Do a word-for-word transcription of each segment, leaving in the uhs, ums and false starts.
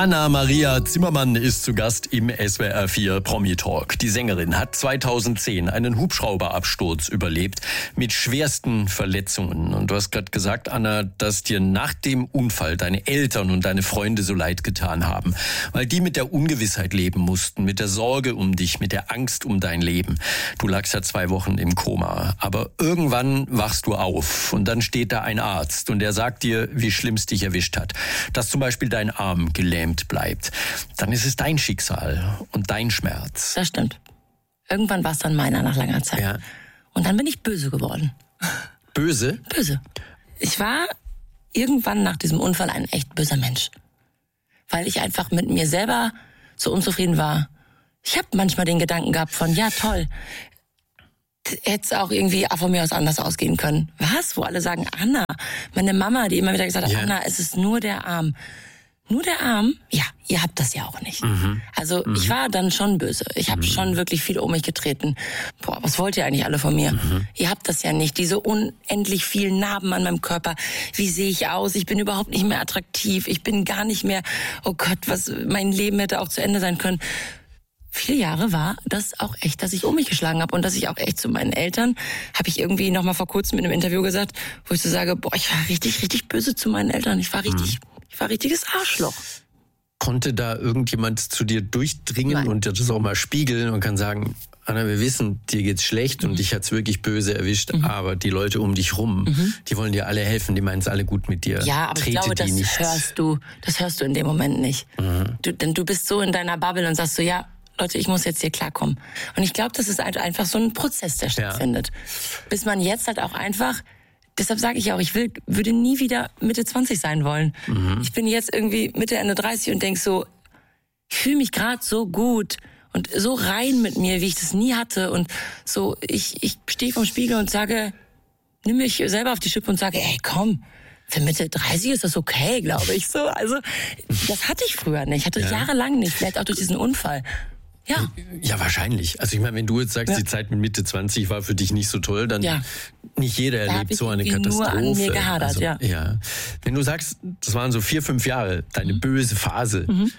Anna-Maria Zimmermann ist zu Gast im S W R vier Promi Talk. Die Sängerin hat zweitausendzehn einen Hubschrauberabsturz überlebt mit schwersten Verletzungen. Und du hast gerade gesagt, Anna, dass dir nach dem Unfall deine Eltern und deine Freunde so leid getan haben, weil die mit der Ungewissheit leben mussten, mit der Sorge um dich, mit der Angst um dein Leben. Du lagst ja zwei Wochen im Koma, aber irgendwann wachst du auf und dann steht da ein Arzt und der sagt dir, wie schlimm es dich erwischt hat. Dass zum Beispiel dein Arm gelähmt bleibt, dann ist es dein Schicksal und dein Schmerz. Das stimmt. Irgendwann war es dann meiner nach langer Zeit. Ja. Und dann bin ich böse geworden. Böse? Böse. Ich war irgendwann nach diesem Unfall ein echt böser Mensch. Weil ich einfach mit mir selber so unzufrieden war. Ich habe manchmal den Gedanken gehabt von, ja toll, hätte es auch irgendwie von mir aus anders ausgehen können. Was? Wo alle sagen, Anna, meine Mama, die immer wieder gesagt hat, Ja. Anna, es ist nur der Arm. Nur der Arm? Ja, ihr habt das ja auch nicht. Mhm. Also mhm. ich war dann schon böse. Ich habe mhm. schon wirklich viel um mich getreten. Boah, was wollt ihr eigentlich alle von mir? Mhm. Ihr habt das ja nicht. Diese unendlich vielen Narben an meinem Körper. Wie sehe ich aus? Ich bin überhaupt nicht mehr attraktiv. Ich bin gar nicht mehr, oh Gott, was mein Leben hätte auch zu Ende sein können. Viele Jahre war das auch echt, dass ich um mich geschlagen habe und dass ich auch echt zu meinen Eltern, habe ich irgendwie noch mal vor kurzem in einem Interview gesagt, wo ich so sage, boah, ich war richtig, richtig böse zu meinen Eltern. Ich war richtig... Mhm. Ich war richtiges Arschloch. Konnte da irgendjemand zu dir durchdringen Nein. und dir das auch mal spiegeln und kann sagen, Anna, wir wissen, dir geht's schlecht mhm. und dich hat's wirklich böse erwischt, mhm. aber die Leute um dich rum, mhm. die wollen dir alle helfen, die meinen es alle gut mit dir. Ja, aber Trete ich glaube, das nicht. hörst du, das hörst du in dem Moment nicht. Mhm. Du, denn du bist so in deiner Bubble und sagst so, ja, Leute, ich muss jetzt hier klarkommen. Und ich glaube, das ist einfach so ein Prozess, der stattfindet. Ja. Bis man jetzt halt auch einfach... Deshalb sage ich auch, ich will, würde nie wieder Mitte zwanzig sein wollen. Mhm. Ich bin jetzt irgendwie Mitte, Ende dreißig und denk so, ich fühle mich gerade so gut und so rein mit mir, wie ich das nie hatte. Und so, ich, ich stehe vorm Spiegel und sage, nimm mich selber auf die Schippe und sage, ey, komm, für Mitte dreißig ist das okay, glaube ich. So, also, das hatte ich früher nicht. Ich hatte ja. jahrelang nicht, vielleicht auch durch diesen Unfall. Ja. Ja, wahrscheinlich. Also ich meine, wenn du jetzt sagst, ja. die Zeit mit Mitte zwanzig war für dich nicht so toll, dann ja. nicht jeder da erlebt so eine Katastrophe. Nur an mir gehadert, also, ja. ja. Wenn du sagst, das waren so vier, fünf Jahre, deine mhm. böse Phase, mhm.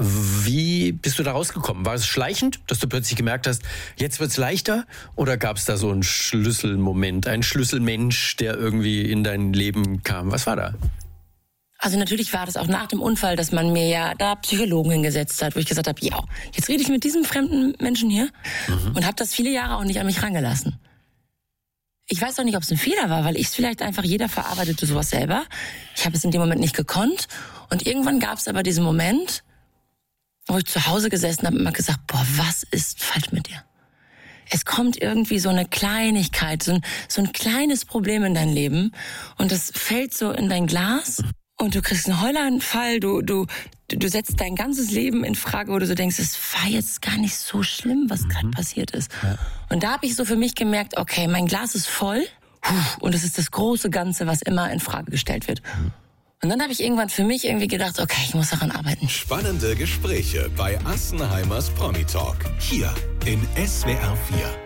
wie bist du da rausgekommen? War es schleichend, dass du plötzlich gemerkt hast, jetzt wird's leichter? Oder gab es da so einen Schlüsselmoment, einen Schlüsselmensch, der irgendwie in dein Leben kam? Was war da? Also natürlich war das auch nach dem Unfall, dass man mir ja da Psychologen hingesetzt hat, wo ich gesagt habe, ja, jetzt rede ich mit diesem fremden Menschen hier mhm. und habe das viele Jahre auch nicht an mich rangelassen. Ich weiß auch nicht, ob es ein Fehler war, weil ich es vielleicht einfach, jeder verarbeitete sowas selber. Ich habe es in dem Moment nicht gekonnt und irgendwann gab es aber diesen Moment, wo ich zu Hause gesessen habe und immer gesagt, boah, was ist falsch mit dir? Es kommt irgendwie so eine Kleinigkeit, so ein, so ein kleines Problem in dein Leben und das fällt so in dein Glas. Und du kriegst einen Heulanfall, du, du, du setzt dein ganzes Leben in Frage, wo du so denkst, es war jetzt gar nicht so schlimm, was mhm. gerade passiert ist. Ja. Und da habe ich so für mich gemerkt, okay, mein Glas ist voll und es ist das große Ganze, was immer in Frage gestellt wird. Mhm. Und dann habe ich irgendwann für mich irgendwie gedacht, okay, ich muss daran arbeiten. Spannende Gespräche bei Assenheimers Promi Talk. Hier in S W R vier.